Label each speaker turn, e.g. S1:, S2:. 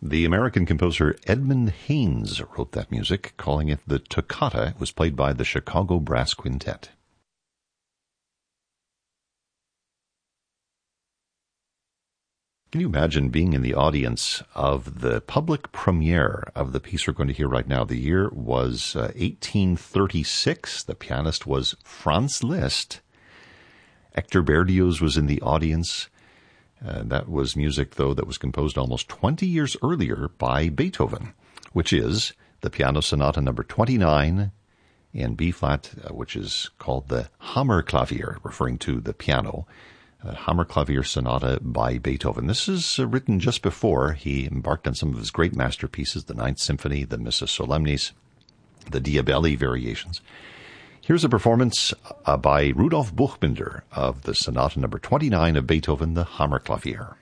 S1: The American composer Edmund Haynes wrote that music, calling it the Toccata. It was played by the Chicago Brass Quintet. Can you imagine being in the audience of the public premiere of the piece we're going to hear right now? The year was 1836. The pianist was Franz Liszt. Hector Berlioz was in the audience. That was music, though, that was composed almost 20 years earlier by Beethoven, which is the Piano Sonata number 29 in B-flat, which is called the Hammerklavier, referring to the piano. Hammerklavier Sonata by Beethoven. This is written just before he embarked on some of his great masterpieces, the Ninth Symphony, the Missa Solemnis, the Diabelli variations. Here's a performance by Rudolf Buchbinder of the Sonata number 29 of Beethoven, the Hammerklavier.